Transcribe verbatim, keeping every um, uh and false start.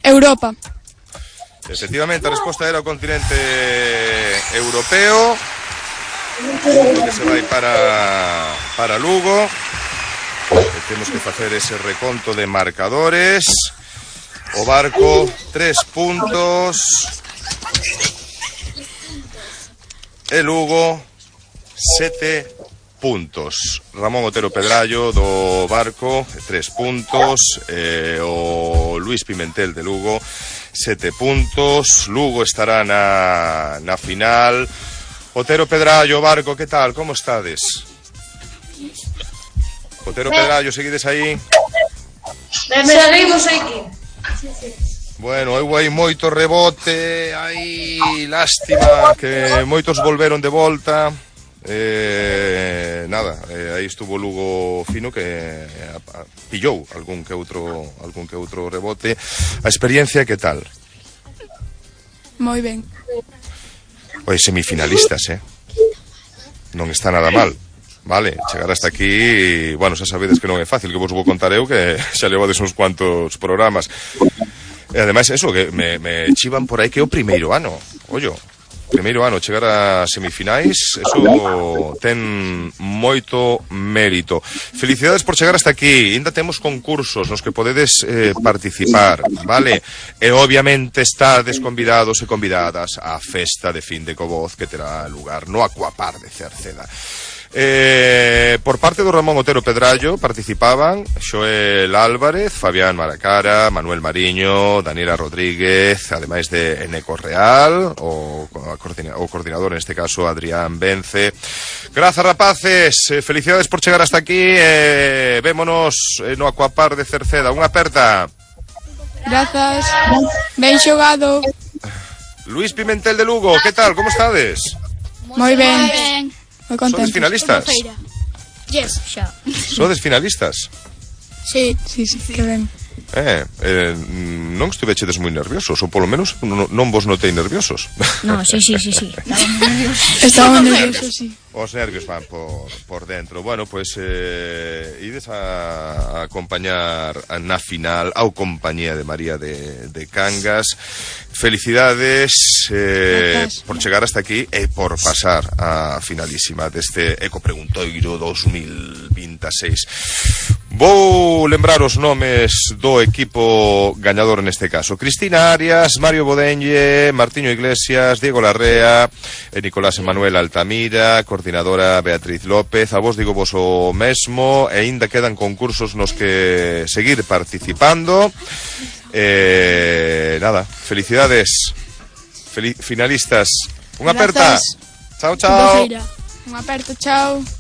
Europa. Efectivamente, a resposta era o continente europeo. Que se vai para, para Lugo. E temos que facer ese reconto de marcadores. O Barco, tres puntos. E Lugo, sete puntos. Ramón Otero Pedrallo do Barco, tres puntos. E o Luis Pimentel de Lugo, sete puntos. Lugo estará na, na final. Otero Pedrallo, Barco, que tal? Como estades? Otero Pedrallo, seguides aí? Seguimos aquí. Bueno, hai moito rebote, hai lástima que moitos volveron de volta. Eh, nada, eh, aí estuvo Lugo fino que eh, pillou algún que outro algún que outro rebote. A experiencia que tal? Moi ben. Oi, semifinalistas, eh? Non está nada mal. Vale, chegar hasta aquí, bueno, xa sabedes que non é fácil, que vos vou contar eu, que xa levades uns cuantos programas. E ademais, eso, que me, me chivan por aí que é o primeiro ano, ollo, primeiro ano, chegar a semifinais, eso ten moito mérito. Felicidades por chegar hasta aquí, ainda temos concursos nos que podedes eh, participar, vale? E obviamente estades convidados e convidadas á festa de fin de Coboz que terá lugar no Aquapar de Cerceda. Eh, por parte do Ramón Otero Pedrallo participaban Xoel Álvarez, Fabián Maracara, Manuel Mariño, Daniela Rodríguez, ademais de Eneco Real, o, o coordinador neste caso Adrián Vence. Grazas, rapaces, eh, felicidades por chegar hasta aquí. eh, Vémonos no Aquapar de Cerceda. Unha aperta. Grazas. Ben xogado. Luis Pimentel de Lugo, que tal? Como estades? Moi ben. Moi contento. Sodes finalistas? Yes, xa. Sodes finalistas? Sí, sí, sí, que ben. Eh, eh, non estivechedes moi nerviosos, ou polo menos non, non vos notei nerviosos. No, sí, sí, sí, sí. Estábamos nerviosos. Estábamos nerviosos, sí. Os nervios van por, por dentro. Bueno, pues eh, ides a, a acompañar na final ao compañía de María de, de Cangas. Felicidades eh, por chegar hasta aquí e por pasar a finalísima deste Eco Preguntoiro dos mil veintiséis. Vou lembrar os nomes do equipo gañador neste caso: Cristina Arias, Mario Bodenlle, Martiño Iglesias, Diego Larrea e Nicolás Emanuel Altamira, coordinadora Beatriz López. A vos digo vos o mesmo, e ainda quedan concursos nos que seguir participando. Eh, nada, felicidades, Fel finalistas. Unha aperta. Chao, chao. Unha aperta, chao.